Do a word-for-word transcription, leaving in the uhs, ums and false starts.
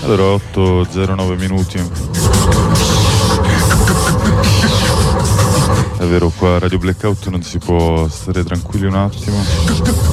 Allora, otto e zero nove minuti. È vero, qua a Radio Blackout non si può stare tranquilli un attimo.